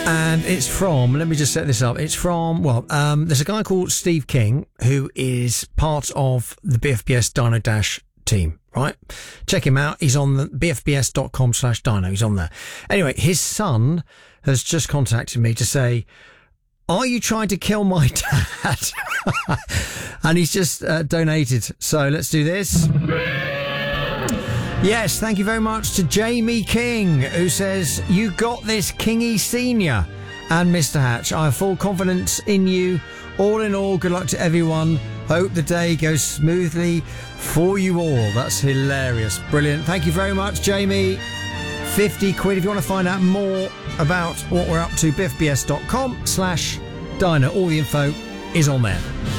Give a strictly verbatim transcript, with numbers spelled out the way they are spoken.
And it's from, let me just set this up. It's from, well, um, there's a guy called Steve King who is part of the B F B S Dino Dash team, right? Check him out. He's on the b f b s dot com slash dino. He's on there. Anyway, his son has just contacted me to say, are you trying to kill my dad? And he's just uh, donated. So let's do this. Yes, thank you very much to Jamie King, who says, you got this, Kingy Senior and Mister Hatch. I have full confidence in you. All in all, good luck to everyone. Hope the day goes smoothly for you all. That's hilarious. Brilliant. Thank you very much, Jamie. fifty quid if you want to find out more about what we're up to. b f b s dot com slash dino. All the info is on there.